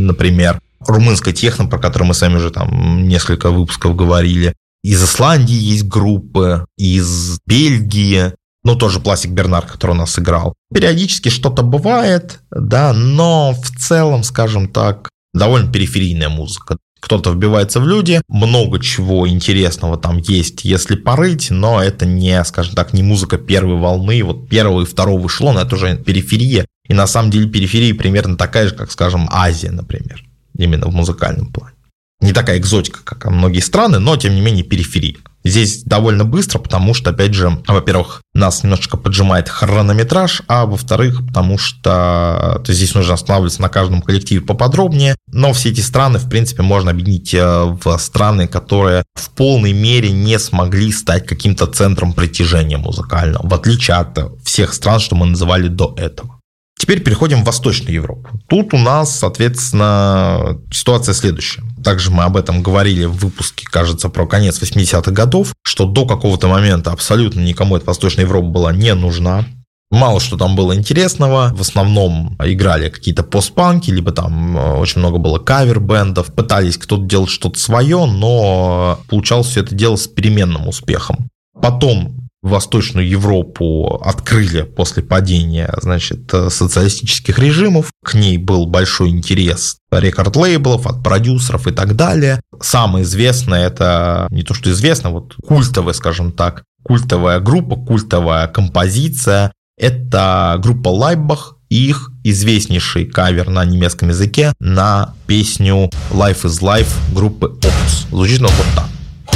например. Румынская техно, про которую мы с вами уже там несколько выпусков говорили. Из Исландии есть группы, из Бельгии, ну, тоже Пластик Бернард, который у нас играл. Периодически что-то бывает, да, но в целом, скажем так, довольно периферийная музыка. Кто-то вбивается в люди, много чего интересного там есть, если порыть, но это не, скажем так, не музыка первой волны, вот первого и второго эшелона, это уже периферия. И на самом деле периферия примерно такая же, как, скажем, Азия, например, именно в музыкальном плане. Не такая экзотика, как многие страны, но, тем не менее, периферия. Здесь довольно быстро, потому что, опять же, во-первых, нас немножечко поджимает хронометраж, а во-вторых, потому что здесь нужно останавливаться на каждом коллективе поподробнее. Но все эти страны, в принципе, можно объединить в страны, которые в полной мере не смогли стать каким-то центром притяжения музыкального, в отличие от всех стран, что мы называли до этого. Теперь переходим в Восточную Европу. Тут у нас, соответственно, ситуация следующая. Также мы об этом говорили в выпуске, кажется, про конец 80-х годов, что до какого-то момента абсолютно никому эта Восточная Европа была не нужна. Мало что там было интересного. В основном играли какие-то постпанки, либо там очень много было кавер-бендов. Пытались кто-то делать что-то свое, но получалось все это дело с переменным успехом. Потом Восточную Европу открыли после падения, значит, социалистических режимов. К ней был большой интерес рекорд-лейблов, от продюсеров и так далее. Самое известное, это не то что известно, вот культовая, скажем так, культовая группа, культовая композиция. Это группа Лайбах и их известнейший кавер на немецком языке на песню Life is Life группы Opus. Звучит он вот так.